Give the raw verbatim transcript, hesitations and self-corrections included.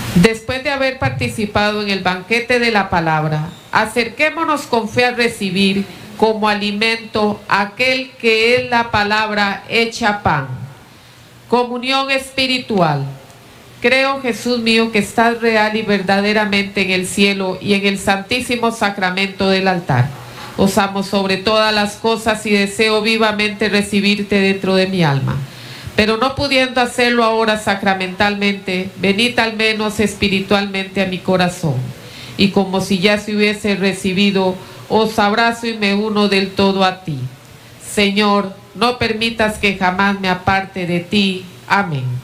Después de haber participado en el banquete de la palabra, acerquémonos con fe a recibir como alimento aquel que es la palabra hecha pan. Comunión espiritual. Creo, Jesús mío, que estás real y verdaderamente en el cielo y en el santísimo sacramento del altar. Os amo sobre todas las cosas y deseo vivamente recibirte dentro de mi alma. Pero no pudiendo hacerlo ahora sacramentalmente, venid al menos espiritualmente a mi corazón. Y como si ya se hubiese recibido, os abrazo y me uno del todo a ti. Señor, no permitas que jamás me aparte de ti. Amén.